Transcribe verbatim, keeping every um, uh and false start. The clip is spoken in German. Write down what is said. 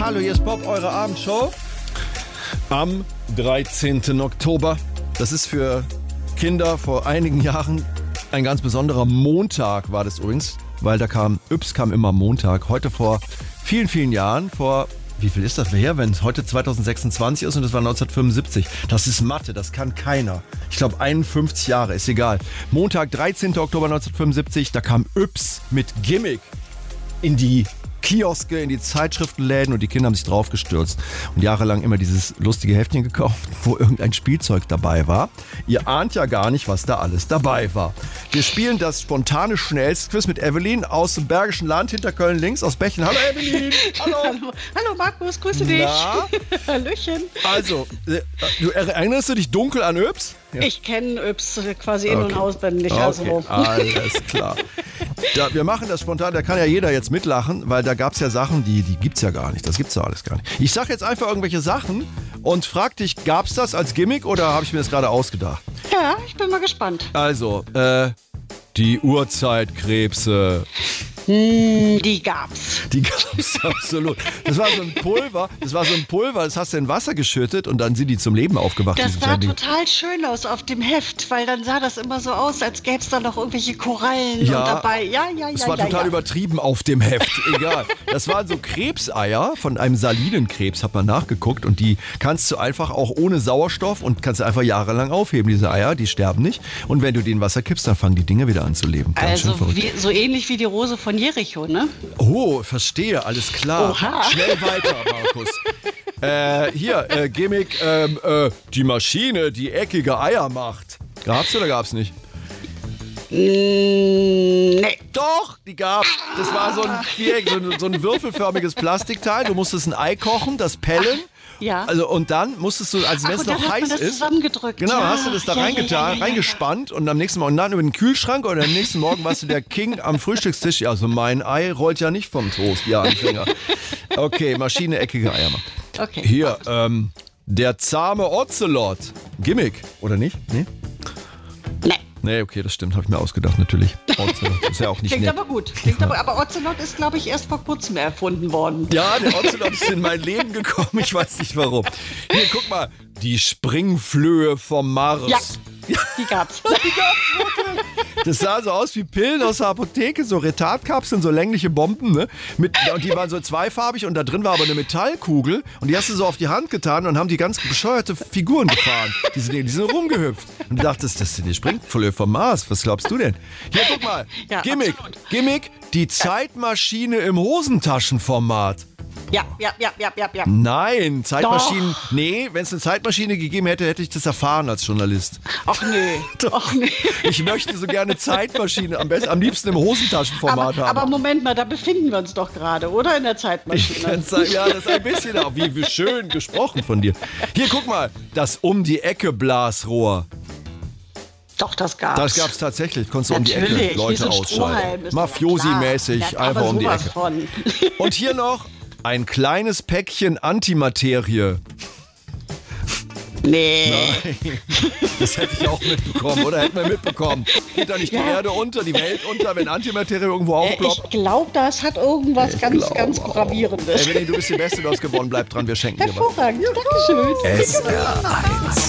Hallo, hier ist Bob, eure Abendshow. Am dreizehnten Oktober. Das ist für Kinder vor einigen Jahren ein ganz besonderer Montag, war das übrigens. Weil da kam, Yps kam immer Montag. Heute vor vielen, vielen Jahren, vor, wie viel ist das her, wenn es heute zweitausendsechsundzwanzig ist und das war neunzehnhundertfünfundsiebzig. Das ist Mathe, das kann keiner. Ich glaube einundfünfzig Jahre, ist egal. Montag, dreizehnten Oktober neunzehnhundertfünfundsiebzig, da kam Yps mit Gimmick in die Kioske, in die Zeitschriftenläden und die Kinder haben sich drauf gestürzt und jahrelang immer dieses lustige Heftchen gekauft, wo irgendein Spielzeug dabei war. Ihr ahnt ja gar nicht, was da alles dabei war. Wir spielen das spontane Schnellstquiz mit Evelyn aus dem Bergischen Land hinter Köln links aus Bechen. Hallo Evelyn! Hallo! Hallo, Hallo Markus, grüße dich! Na? Hallöchen! Also, du erinnerst du dich dunkel an Yps? Ja. Ich kenne Yps quasi in- Okay. und auswendig. Okay, Also. alles klar. Da, wir machen das spontan, da kann ja jeder jetzt mitlachen, weil da gab es ja Sachen, die, die gibt's ja gar nicht. Das gibt's ja alles gar nicht. Ich sag jetzt einfach irgendwelche Sachen und frag dich, gab's das als Gimmick oder habe ich mir das gerade ausgedacht? Ja, ich bin mal gespannt. Also, äh, die Urzeitkrebse. Hm, die gab's. Die gab's absolut. Das war so ein Pulver, das war so ein Pulver, das hast du in Wasser geschüttet und dann sind die zum Leben aufgewacht. Das diese sah kleinen Dinge. total schön aus auf dem Heft, weil dann sah das immer so aus, als gäbe es da noch irgendwelche Korallen Ja, und dabei. Ja, ja, ja. Es war ja, total ja. übertrieben auf dem Heft, egal. Das waren so Krebseier von einem Salinenkrebs, hat man nachgeguckt und die kannst du einfach auch ohne Sauerstoff und kannst du einfach jahrelang aufheben, diese Eier, die sterben nicht. Und wenn du die in Wasser kippst, dann fangen die Dinger wieder an zu leben. Ganz schön Also verrückt. wie, so ähnlich wie die Rose von Jericho, ne? Oh, verstehe, alles klar. Oha. Schnell weiter, Markus. äh, hier, äh, Gimmick, ähm, äh, die Maschine, die eckige Eier macht. Gab's oder gab's nicht? Mm, nee. Doch, die gab's. Das war so ein Viereck, so ein, so ein würfelförmiges Plastikteil. Du musstest ein Ei kochen, das pellen. Ja. Also und dann musstest du, also wenn es und dann noch hat man heiß das ist, zusammengedrückt. genau, Ja, hast du das da ja, reingetan, ja, ja, ja, ja. reingespannt und am nächsten Morgen dann über den Kühlschrank oder am nächsten Morgen warst du der King am Frühstückstisch. Also mein Ei rollt ja nicht vom Toast, ja, Anfänger. Okay, Maschine, eckige Eier machen. Okay. Hier, ähm, der zahme Ocelot. Gimmick, oder nicht? Nee? Nee. Nee, okay, das stimmt, habe ich mir ausgedacht, natürlich. Ocelot ist ja auch nicht Klingt nett. aber gut. Klingt aber, aber Ocelot ist, glaube ich, erst vor kurzem erfunden worden. Ja, der Ocelot ist in mein Leben gekommen, ich weiß nicht warum. Hier, guck mal, die Springflöhe vom Mars. Ja, die gab's. Das sah so aus wie Pillen aus der Apotheke, so Retardkapseln, so längliche Bomben, ne? Mit, und die waren so zweifarbig und da drin war aber eine Metallkugel und die hast du so auf die Hand getan und haben die ganz bescheuerte Figuren gefahren. Die sind, die sind rumgehüpft. Und du dachtest, das sind die Springflöhe vom Mars. Was glaubst du denn? Hier, guck mal. Ja, Gimmick. absolut. Gimmick, die Zeitmaschine im Hosentaschenformat. Ja, ja, ja, ja, ja, ja. Nein, Zeitmaschinen. Nee, wenn es eine Zeitmaschine gegeben hätte, hätte ich das erfahren als Journalist. Ach nee. Ach nee. Ich möchte so gerne Zeitmaschine, am besten, am liebsten im Hosentaschenformat Aber, haben. aber Moment mal, da befinden wir uns doch gerade, oder? In der Ich Zeitmaschine. kann's sagen, ja, das ist ein bisschen auch. Wie, wie schön gesprochen von dir. Hier, guck mal, das Um-die-Ecke-Blasrohr. Doch, das gab's. Das gab's tatsächlich. Konntest du um die Ecke Natürlich, Leute wie so ausschalten. Strohhalm, ist doch Mafiosi-mäßig, klar. Ja, einfach aber um die sowas Ecke. Von. Und hier noch ein kleines Päckchen Antimaterie. Nee. Das hätte ich auch mitbekommen, oder? Hätten wir mitbekommen. Geht da nicht die Ja. Erde unter, die Welt unter, wenn Antimaterie irgendwo Äh, aufploppt? Ich glaube, das hat irgendwas Ich ganz, glaub ganz auch. Gravierendes. Evelyn, du bist die Beste, du hast gewonnen. Bleib dran, wir schenken dir was. Hervorragend. Dankeschön. S R eins.